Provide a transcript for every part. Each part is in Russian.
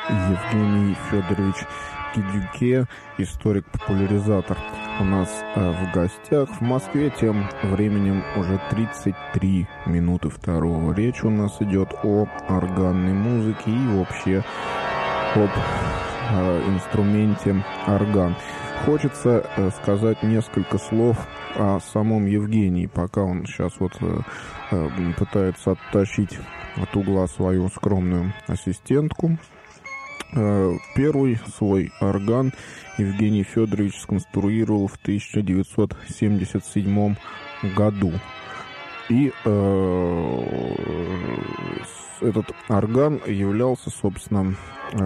Евгений Федорович Кидюке, историк-популяризатор. У нас в гостях в Москве тем временем уже 33 минуты второго. Речь у нас идет о органной музыке и вообще об инструменте орган. Хочется сказать несколько слов о самом Евгении, пока он сейчас пытается оттащить от угла свою скромную ассистентку. Первый свой орган Евгений Федорович сконструировал в 1977 году. И этот орган являлся, собственно,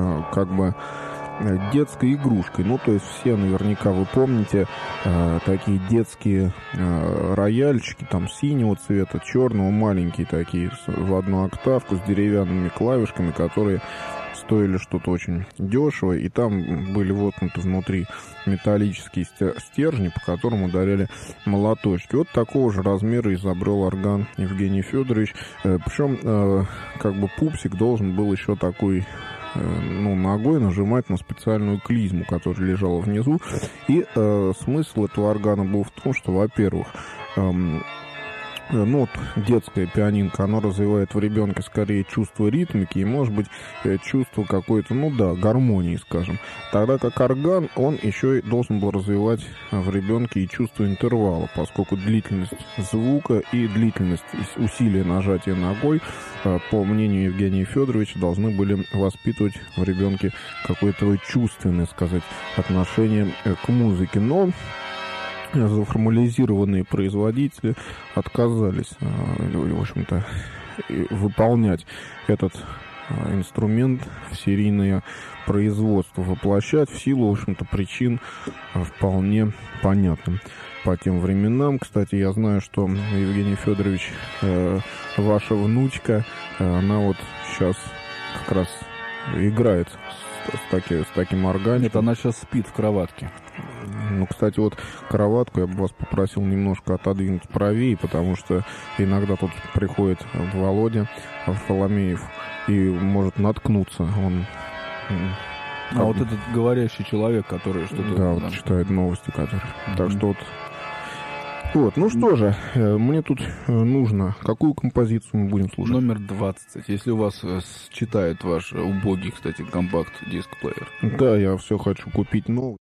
детской игрушкой. То есть все наверняка вы помните такие детские рояльчики, там синего цвета, черного, маленькие такие, в одну октавку с деревянными клавишками, которые стоили что-то очень дешево, и там были воткнуты внутри металлические стержни, по которым ударяли молоточки. Вот такого же размера изобрел орган Евгений Федорович. Причем, пупсик должен был еще такой ногой нажимать на специальную клизму, которая лежала внизу. И смысл этого органа был в том, что, во-первых, детская пианинка, оно развивает в ребенке скорее чувство ритмики и, может быть, чувство какой-то, гармонии, скажем. Тогда как орган, он еще и должен был развивать в ребенке и чувство интервала, поскольку длительность звука и длительность усилия нажатия ногой, по мнению Евгения Федоровича, должны были воспитывать в ребенке какое-то чувственное, отношение к музыке. Но заформализированные производители отказались, в общем-то, выполнять этот инструмент в серийное производство, воплощать в силу, в общем-то, причин вполне понятным по тем временам. Кстати, я знаю, что Евгений Федорович, ваша внучка, она сейчас как раз играет с таким органиком. Нет, она сейчас спит в кроватке. Кстати, кроватку я бы вас попросил немножко отодвинуть правее, потому что иногда тут приходит Володя Фоломеев и может наткнуться. Он этот говорящий человек, который что-то... Да, читает новости, которые... Так что что же, мне тут нужно... Какую композицию мы будем слушать? Номер 20. Если у вас читает ваш убогий, кстати, компакт-диск-плеер. Да, я все хочу купить новый.